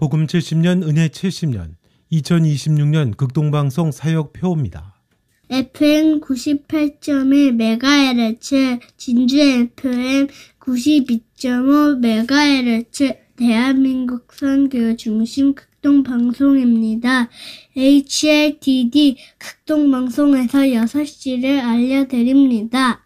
복음 70년 은혜 70년 2026년 극동방송 사역표입니다. FM 98.1MHz, 진주 FM 92.5MHz, 대한민국 선교 중심 극동방송입니다. HLTD 극동방송에서 6시를 알려드립니다.